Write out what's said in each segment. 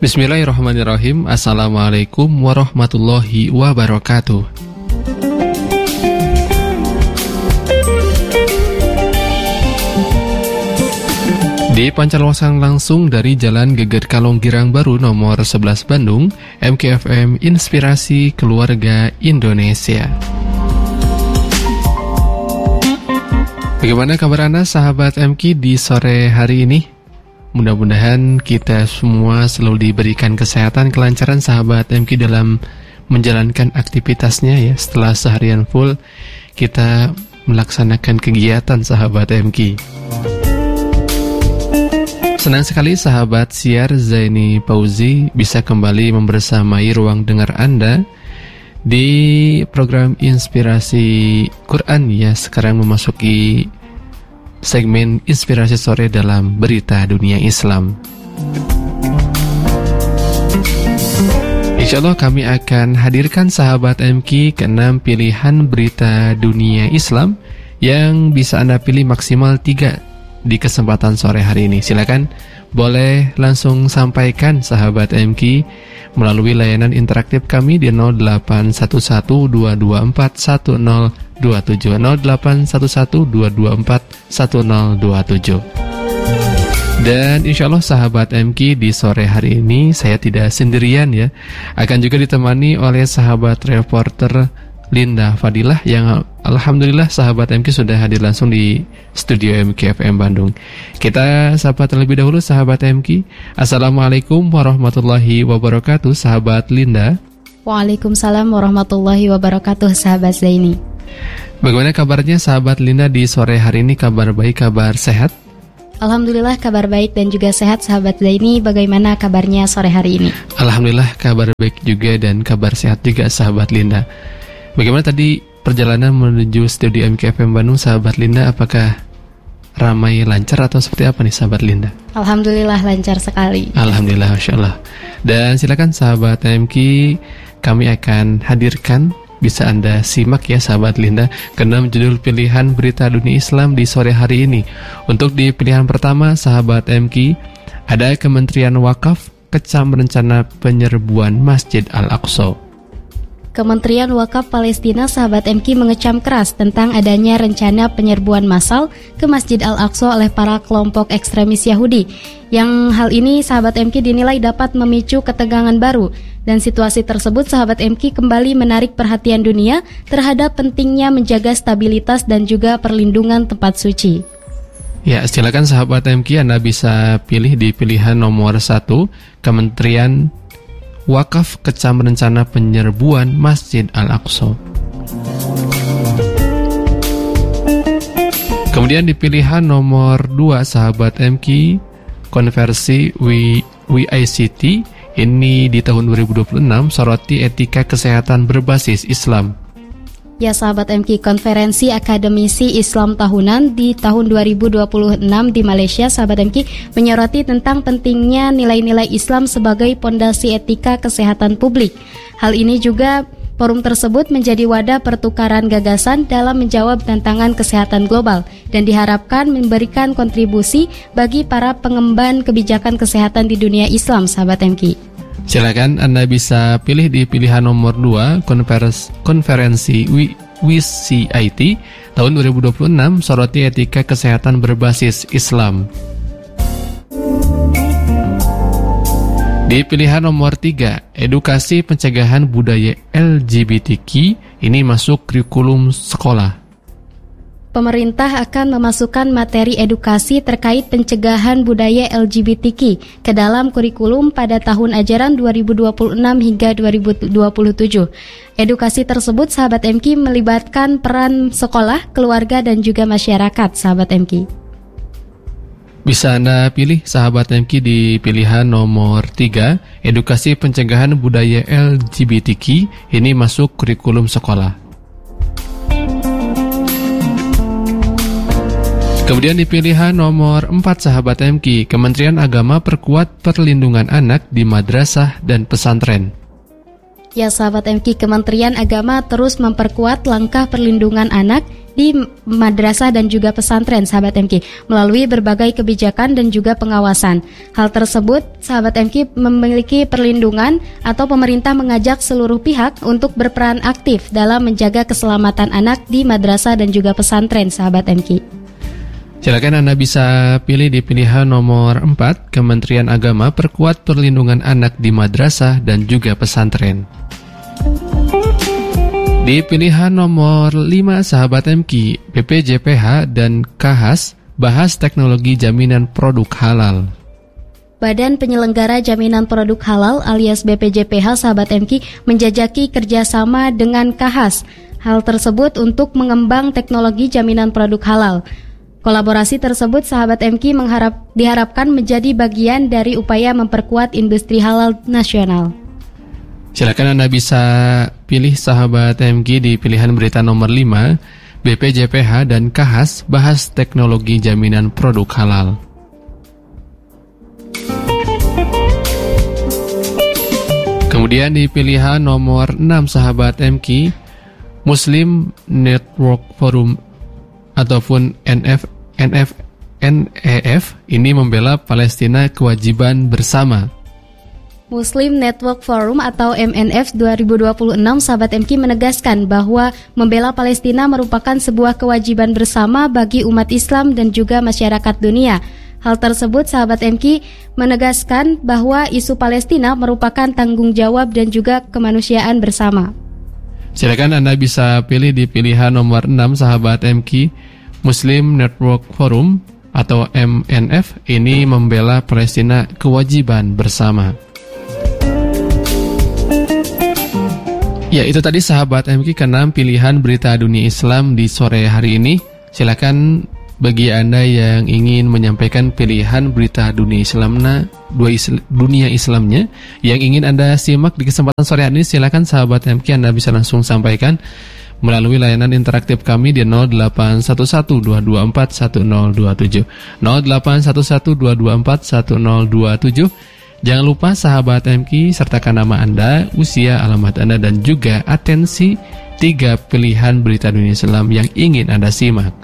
Bismillahirrahmanirrahim. Assalamualaikum warahmatullahi wabarakatuh. Dipancarkan langsung dari Jalan Geger Kalong Girang Baru nomor 11 Bandung, MKFM Inspirasi Keluarga Indonesia. Bagaimana kabar Anda sahabat MK di sore hari ini? Mudah-mudahan kita semua selalu diberikan kesehatan, kelancaran sahabat MK dalam menjalankan aktivitasnya ya. Setelah seharian full kita melaksanakan kegiatan sahabat MK. Senang sekali sahabat siar Zaini Pauzi bisa kembali membersamai ruang dengar Anda di program Inspirasi Quran ya. Sekarang memasuki segmen Inspirasi Sore dalam Berita Dunia Islam. Insya Allah kami akan hadirkan sahabat MK ke-6 pilihan berita dunia Islam yang bisa Anda pilih maksimal 3 di kesempatan sore hari ini. Silakan boleh langsung sampaikan sahabat MK melalui layanan interaktif kami di 0811-224-1027 0811-224-1027. Dan insya Allah sahabat MK di sore hari ini saya tidak sendirian ya, akan juga ditemani oleh sahabat reporter Linda Fadilah yang alhamdulillah sahabat MK sudah hadir langsung di studio MKFM Bandung. Kita sapa terlebih dahulu sahabat MK. Assalamualaikum warahmatullahi wabarakatuh sahabat Linda. Waalaikumsalam warahmatullahi wabarakatuh sahabat Zaini. Bagaimana kabarnya sahabat Linda di sore hari ini? Kabar baik, kabar sehat? Alhamdulillah kabar baik dan juga sehat sahabat Zaini. Bagaimana kabarnya sore hari ini? Alhamdulillah kabar baik juga dan kabar sehat juga sahabat Linda. Bagaimana tadi perjalanan menuju studio MKFM Bandung sahabat Linda? Apakah ramai, lancar atau seperti apa nih sahabat Linda? Alhamdulillah lancar sekali. Alhamdulillah, Masya Allah. Dan silakan sahabat MK, kami akan hadirkan, bisa Anda simak ya sahabat Linda, ke-6 judul pilihan berita dunia Islam di sore hari ini. Untuk di pilihan pertama sahabat MK, ada Kementerian Wakaf kecam rencana penyerbuan Masjid Al-Aqsa. Kementerian Wakaf Palestina sahabat MK mengecam keras tentang adanya rencana penyerbuan massal ke Masjid Al-Aqsa oleh para kelompok ekstremis Yahudi. Yang hal ini sahabat MK dinilai dapat memicu ketegangan baru, dan situasi tersebut sahabat MK kembali menarik perhatian dunia terhadap pentingnya menjaga stabilitas dan juga perlindungan tempat suci. Ya, silakan sahabat MK, Anda bisa pilih di pilihan nomor 1, Kementerian Wakaf kecam rencana penyerbuan Masjid Al-Aqsa. Kemudian di pilihan nomor 2 sahabat MK, konversi WICT ini di tahun 2026 soroti etika kesehatan berbasis Islam. Ya sahabat MK, konferensi akademisi Islam tahunan di tahun 2026 di Malaysia sahabat MK menyoroti tentang pentingnya nilai-nilai Islam sebagai pondasi etika kesehatan publik. Hal ini juga forum tersebut menjadi wadah pertukaran gagasan dalam menjawab tantangan kesehatan global dan diharapkan memberikan kontribusi bagi para pengemban kebijakan kesehatan di dunia Islam sahabat MK. Silakan Anda bisa pilih di pilihan nomor 2, konferensi WICT tahun 2026 soroti etika kesehatan berbasis Islam. Di pilihan nomor 3, edukasi pencegahan budaya LGBTQ ini masuk kurikulum sekolah. Pemerintah akan memasukkan materi edukasi terkait pencegahan budaya LGBTQ ke dalam kurikulum pada tahun ajaran 2026 hingga 2027. Edukasi tersebut sahabat MK melibatkan peran sekolah, keluarga dan juga masyarakat sahabat MK. Bisa Anda pilih sahabat MK di pilihan nomor 3, edukasi pencegahan budaya LGBTQ ini masuk kurikulum sekolah. Kemudian di pilihan nomor 4 sahabat MK, Kementerian Agama perkuat perlindungan anak di madrasah dan pesantren. Ya sahabat MK, Kementerian Agama terus memperkuat langkah perlindungan anak di madrasah dan juga pesantren sahabat MK melalui berbagai kebijakan dan juga pengawasan. Hal tersebut sahabat MK memiliki perlindungan atau pemerintah mengajak seluruh pihak untuk berperan aktif dalam menjaga keselamatan anak di madrasah dan juga pesantren sahabat MK. Silakan Anda bisa pilih di pilihan nomor 4, Kementerian Agama perkuat perlindungan anak di madrasah dan juga pesantren. Di pilihan nomor 5 sahabat MK, BPJPH dan KHAS bahas teknologi jaminan produk halal. Badan Penyelenggara Jaminan Produk Halal alias BPJPH sahabat MK menjajaki kerjasama dengan KHAS. Hal tersebut untuk mengembang teknologi jaminan produk halal. Kolaborasi tersebut sahabat MK diharapkan menjadi bagian dari upaya memperkuat industri halal nasional. Silakan Anda bisa pilih sahabat MK di pilihan berita nomor 5, BPJPH dan KHAS bahas teknologi jaminan produk halal. Kemudian di pilihan nomor 6 sahabat MK, Muslim Network Forum ataupun NEF ini membela Palestina kewajiban bersama. Muslim Network Forum atau MNF 2026 sahabat MK menegaskan bahwa membela Palestina merupakan sebuah kewajiban bersama bagi umat Islam dan juga masyarakat dunia. Hal tersebut sahabat MK menegaskan bahwa isu Palestina merupakan tanggung jawab dan juga kemanusiaan bersama. Silakan Anda bisa pilih di pilihan nomor 6 sahabat MK, Muslim Network Forum atau MNF ini membela Palestina kewajiban bersama. Ya, itu tadi sahabat MK ke-6 pilihan berita dunia Islam di sore hari ini. Silakan bagi Anda yang ingin menyampaikan pilihan berita dunia Islamnya yang ingin Anda simak di kesempatan sore hari ini, silakan sahabat MK Anda bisa langsung sampaikan melalui layanan interaktif kami di 081122410027 081122410027. Jangan lupa sahabat MK sertakan nama Anda, usia, alamat Anda dan juga atensi 3 pilihan berita dunia Islam yang ingin Anda simak.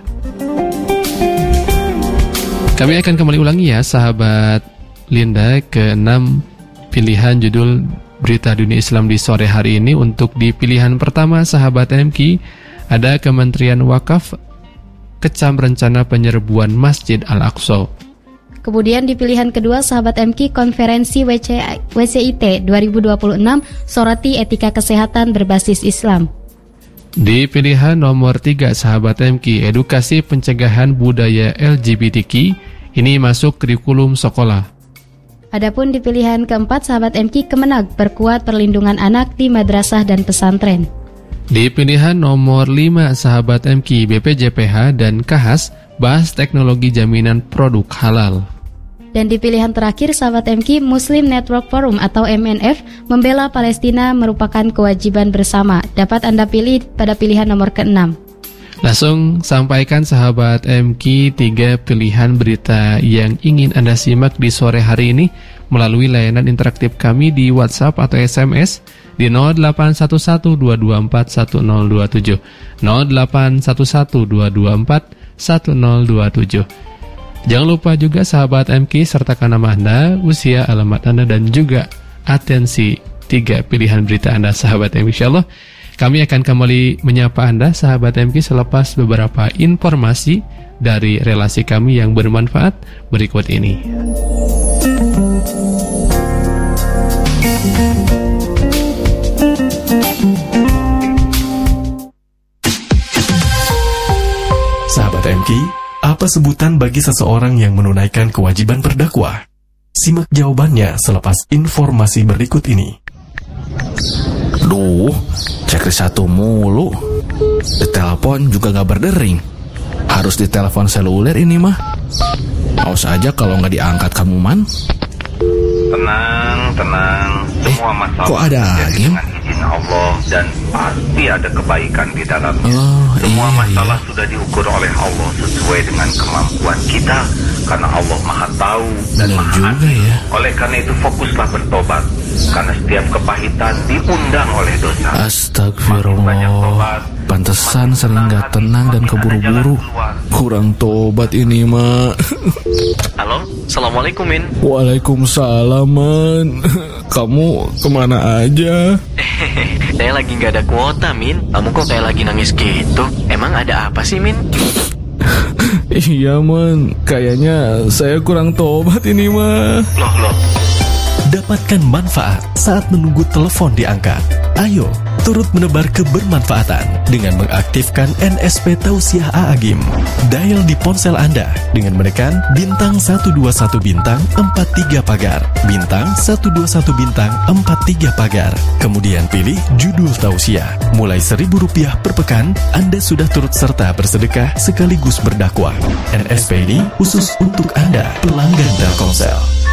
Kami akan kembali ulangi ya sahabat Linda ke-6 pilihan judul berita dunia Islam di sore hari ini. Untuk di pilihan pertama sahabat MK ada Kementerian Wakaf kecam rencana penyerbuan Masjid Al-Aqsa. Kemudian di pilihan kedua sahabat MK konferensi WCIT 2026 soroti etika kesehatan berbasis Islam. Di pilihan nomor 3 sahabat MK edukasi pencegahan budaya LGBTQ ini masuk kurikulum sekolah. Adapun di pilihan keempat sahabat MK Kemenag perkuat perlindungan anak di madrasah dan pesantren. Di pilihan nomor 5 sahabat MK BPJPH dan KHAS bahas teknologi jaminan produk halal. Dan di pilihan terakhir sahabat MK Muslim Network Forum atau MNF membela Palestina merupakan kewajiban bersama. Dapat Anda pilih pada pilihan nomor ke-6. Langsung sampaikan sahabat MK 3 pilihan berita yang ingin Anda simak di sore hari ini melalui layanan interaktif kami di WhatsApp atau SMS di 081122410027 081122410027. Jangan lupa juga sahabat MK sertakan nama Anda, usia, alamat Anda dan juga atensi 3 pilihan berita Anda sahabat MK. Insyaallah kami akan kembali menyapa Anda sahabat MK selepas beberapa informasi dari relasi kami yang bermanfaat berikut ini. Sahabat MK, apa sebutan bagi seseorang yang menunaikan kewajiban berdakwah? Simak jawabannya selepas informasi berikut ini. Duh, checklist 1 mulu. Ditelepon juga gak berdering. Harus ditelepon seluler ini mah. Awas aja kalau gak diangkat kamu man. Tenang. Semua masalah kok ada game? Allah dan pasti ada kebaikan di dalamnya. Semua masalah sudah diukur oleh Allah sesuai dengan kemampuan kita, karena Allah Maha Tahu dan Maha Adil. Oleh karena itu fokuslah bertobat, karena setiap kepahitan diundang oleh dosa. Astagfirullah, pantesan sering gak tenang dan keburu-buru. Kurang tobat ini, Mak. Halo, Assalamualaikum, Min. Waalaikumsalam, Man. Kamu kemana aja? Saya lagi gak ada kuota, Min. Kamu kok kayak lagi nangis gitu? Emang ada apa sih, Min? Iya, Man. Kayaknya saya kurang tobat ini, mah. Loh. Dapatkan manfaat saat menunggu telepon diangkat. Ayo, turut menebar kebermanfaatan dengan mengaktifkan NSP Tausiah A'agim. Dial di ponsel Anda dengan menekan bintang 121 bintang 43 pagar, bintang 121 bintang 43 pagar. Kemudian pilih judul tausiah. Mulai Rp1.000 per pekan, Anda sudah turut serta bersedekah sekaligus berdakwah. NSP ini khusus untuk Anda, pelanggan Telkomsel.